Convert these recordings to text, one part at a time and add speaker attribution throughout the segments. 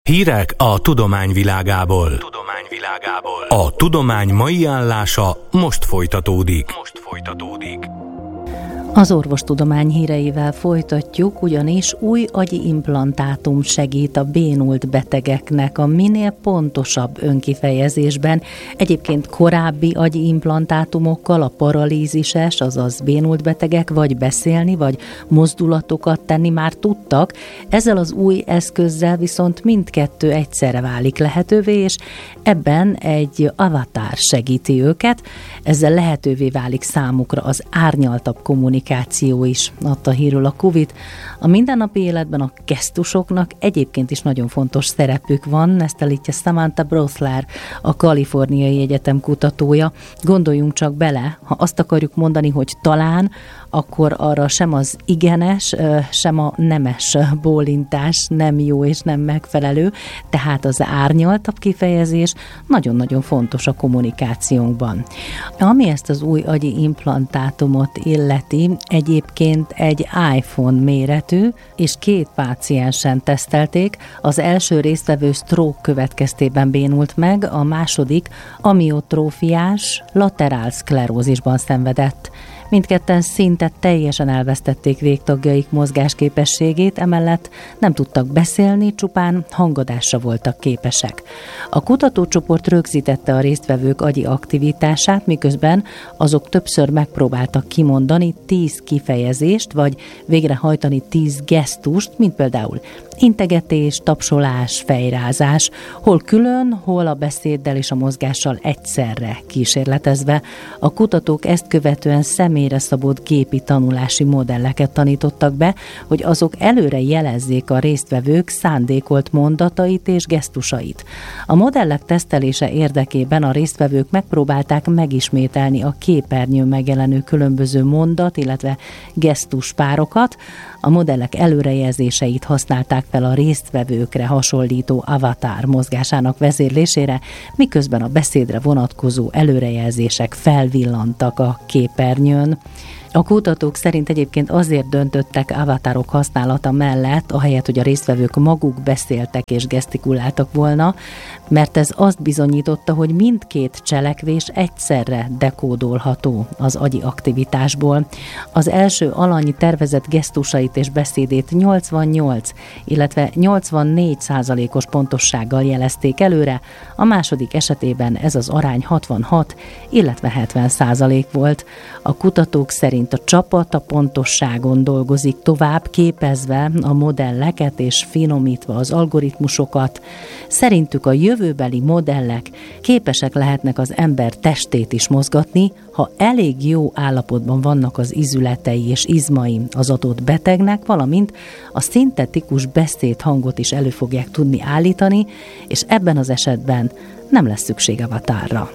Speaker 1: Hírek a tudomány világából. A tudomány mai állása most folytatódik.
Speaker 2: Az orvostudomány híreivel folytatjuk, ugyanis új agyi implantátum segít a bénult betegeknek a minél pontosabb önkifejezésben. Egyébként korábbi agyi implantátumokkal a paralízises, azaz bénult betegek vagy beszélni, vagy mozdulatokat tenni már tudtak. Ezzel az új eszközzel viszont mindkettő egyszerre válik lehetővé, és ebben egy avatar segíti őket. Ezzel lehetővé válik számukra az árnyaltabb kommunikáció is, adta hírül a Covid. A mindennapi életben a gesztusoknak egyébként is nagyon fontos szerepük van, ezt állítja Samantha Brosler, a Kaliforniai Egyetem kutatója. Gondoljunk csak bele, ha azt akarjuk mondani, hogy talán, akkor arra sem az igenes, sem a nemes bólintás nem jó és nem megfelelő, tehát az árnyaltabb kifejezés nagyon-nagyon fontos a kommunikációnkban. Ami ezt az új agyi implantátumot illeti, egyébként egy iPhone méretű, és 2 páciensen tesztelték. Az első résztvevő stroke következtében bénult meg, a második amiotrófiás laterálszklerózisban szenvedett. Mindketten szinte teljesen elvesztették végtagjaik mozgásképességét, emellett nem tudtak beszélni, csupán hangadásra voltak képesek. A kutatócsoport rögzítette a résztvevők agyi aktivitását, miközben azok többször megpróbáltak kimondani 10 kifejezést, vagy végrehajtani 10 gesztust, mint például integetés, tapsolás, fejrázás, hol külön, hol a beszéddel és a mozgással egyszerre kísérletezve. A kutatók ezt követően személyre szabott gépi tanulási modelleket tanítottak be, hogy azok előre jelezzék a résztvevők szándékolt mondatait és gesztusait. A modellek tesztelése érdekében a résztvevők megpróbálták megismételni a képernyőn megjelenő különböző mondat, illetve gesztuspárokat. A modellek előrejelzéseit használták fel a résztvevőkre hasonlító avatar mozgásának vezérlésére, miközben a beszédre vonatkozó előrejelzések felvillantak a képernyőn. A kutatók szerint egyébként azért döntöttek avatarok használata mellett, ahelyett, hogy a résztvevők maguk beszéltek és gesztikuláltak volna, mert ez azt bizonyította, hogy mindkét cselekvés egyszerre dekódolható az agyi aktivitásból. Az első alanyi tervezett gesztusait és beszédét 88, illetve 84%-os pontossággal jelezték előre, a második esetében ez az arány 66, illetve 70% volt. A kutatók szerint a csapat a pontosságon dolgozik tovább, képezve a modelleket és finomítva az algoritmusokat. Szerintük a jövőbeli modellek képesek lehetnek az ember testét is mozgatni, ha elég jó állapotban vannak az izületei és izmai az adott betegnek, valamint a szintetikus beszédhangot is elő fogják tudni állítani, és ebben az esetben nem lesz szükség avatarra.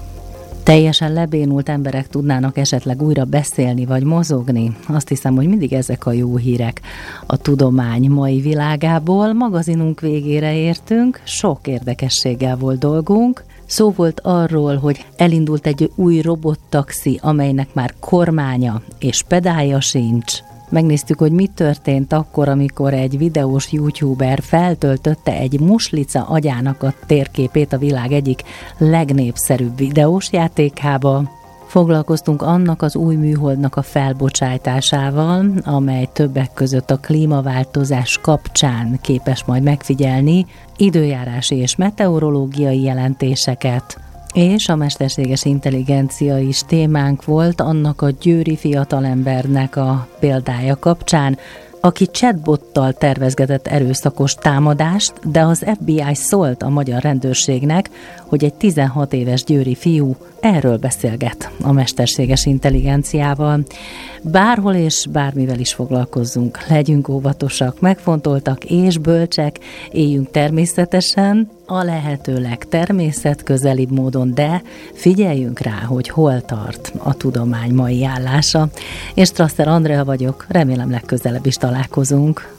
Speaker 2: Teljesen lebénult emberek tudnának esetleg újra beszélni vagy mozogni? Azt hiszem, hogy mindig ezek a jó hírek a tudomány mai világából. Magazinunk végére értünk, sok érdekességgel volt dolgunk. Szó volt arról, hogy elindult egy új robottaxi, amelynek már kormánya és pedálja sincs. Megnéztük, hogy mi történt akkor, amikor egy videós youtuber feltöltötte egy muslica agyának a térképét a világ egyik legnépszerűbb videós játékába. Foglalkoztunk annak az új műholdnak a felbocsájtásával, amely többek között a klímaváltozás kapcsán képes majd megfigyelni időjárási és meteorológiai jelentéseket. És a mesterséges intelligencia is témánk volt, annak a győri fiatalembernek a példája kapcsán, aki chatbottal tervezgetett erőszakos támadást, de az FBI szólt a magyar rendőrségnek, hogy egy 16 éves győri fiú erről beszélget a mesterséges intelligenciával. Bárhol és bármivel is foglalkozzunk, legyünk óvatosak, megfontoltak és bölcsek, éljünk természetesen, a lehető legtermészetközelibb módon, de figyeljünk rá, hogy hol tart a tudomány mai állása. Én Strasser Andrea vagyok, remélem legközelebb is találkozunk.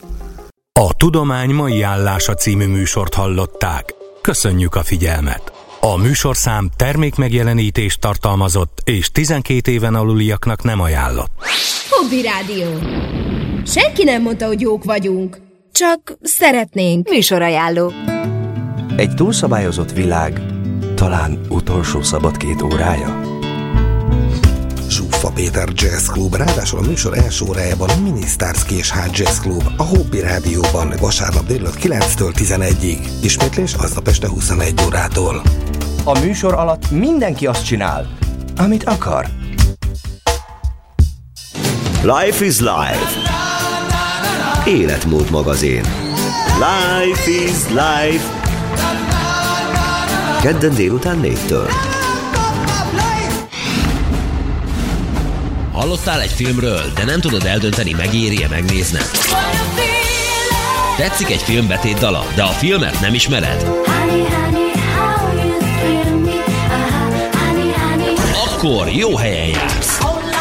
Speaker 1: A Tudomány mai állása című műsort hallották. Köszönjük a figyelmet! A műsorszám termékmegjelenítést tartalmazott és 12 éven aluliaknak nem ajánlott.
Speaker 3: Hobby Rádió. Senki nem mondta, hogy jók vagyunk. Csak szeretnénk.
Speaker 4: Műsorajánló.
Speaker 3: Egy túlszabályozott világ talán utolsó szabad 2 órája?
Speaker 4: Zsuffa Péter Jazz Club, ráadásul a műsor első órájában a Mini Starsky és High Jazz Club, a Hobby Rádióban vasárnap délután 9-től 11-ig. Ismétlés aznap este 21 órától.
Speaker 3: A műsor alatt mindenki azt csinál, amit akar.
Speaker 5: Life is Life. Életmód magazin. Life is Life. Kedden délután 4-től.
Speaker 6: Hallottál egy filmről, de nem tudod eldönteni, megéri-e megnézned? Tetszik egy film betétdala, de a filmet nem ismered? Akkor jó helyen jársz.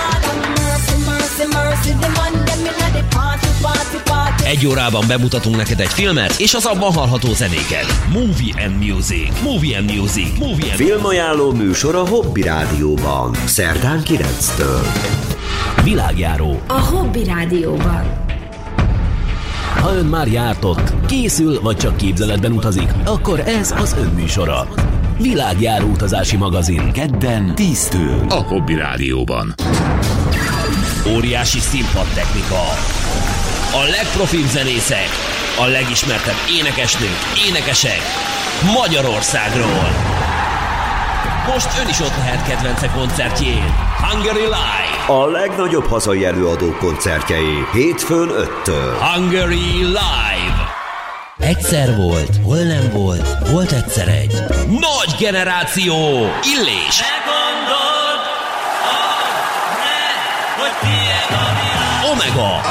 Speaker 6: Egy órában bemutatunk neked egy filmet, és az abban hallható zenéket. Movie and Music. Movie and Music. Movie and
Speaker 5: Filmajánló műsor a Hobby Rádióban. Szerdán 9-től.
Speaker 6: Világjáró.
Speaker 7: A Hobby Rádióban.
Speaker 6: Ha ön már járt ott, készül vagy csak képzeletben utazik, akkor ez az ön műsora. Világjáró utazási magazin. Kedden 10-től.
Speaker 8: A Hobby Rádióban.
Speaker 6: Óriási színpadtechnika. A legprofibb zenészek, a legismertebb énekesnők, énekesek Magyarországról. Most ön is ott lehet kedvence koncertjén. Hungary Live.
Speaker 5: A legnagyobb hazai előadók koncertjei hétfőn 5-től.
Speaker 6: Hungary Live. Egyszer volt, hol nem volt, volt egyszer egy nagy generáció. Illés. Omega.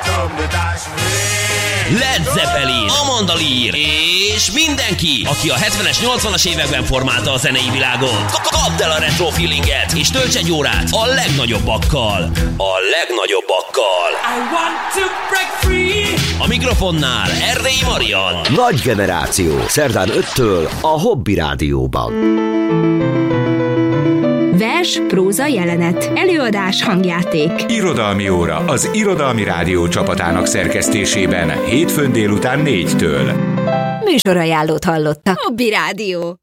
Speaker 6: Led Zeppelin, Amanda Lear és mindenki, aki a 70-es, 80-as években formálta a zenei világot. Kapd el a retro feelinget, és tölts egy órát a legnagyobbakkal. A legnagyobbakkal. I want to break free. A mikrofonnál Erdélyi Marian.
Speaker 5: Nagy generáció, szerdán 5-től a Hobby Rádióban.
Speaker 7: Vers, próza, jelenet, előadás, hangjáték.
Speaker 8: Irodalmi óra az Irodalmi Rádió csapatának szerkesztésében hétfőn délután 4-től.
Speaker 7: Műsorajánlót hallottak. Hobby Rádió.